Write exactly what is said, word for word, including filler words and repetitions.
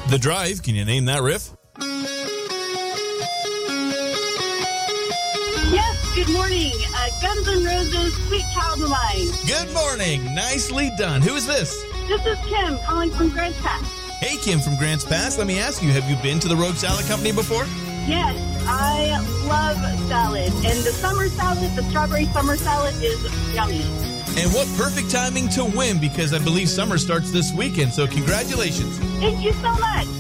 The Drive, can you name that riff? Yes, good morning. Uh, Guns N' Roses, Sweet Child of Mine. Good morning. Nicely done. Who is this? This is Kim calling from Grants Pass. Hey, Kim from Grants Pass. Let me ask you, have you been to the Rogue Salad Company before? Yes, I love salad. And the summer salad, the strawberry summer salad is yummy. And what perfect timing to win, because I believe summer starts this weekend, so congratulations. Thank you so much.